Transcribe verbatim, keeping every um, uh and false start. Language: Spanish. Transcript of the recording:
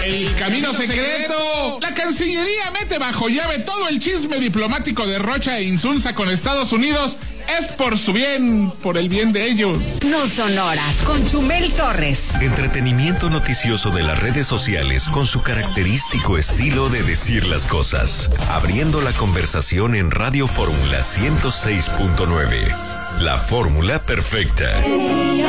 El camino secreto. La Cancillería mete bajo llave todo el chisme diplomático de Rocha e Insunza con Estados Unidos. Es por su bien, por el bien de ellos. No son horas, con Chumel Torres. Entretenimiento noticioso de las redes sociales con su característico estilo de decir las cosas. Abriendo la conversación en Radio Fórmula ciento seis punto nueve. La fórmula perfecta.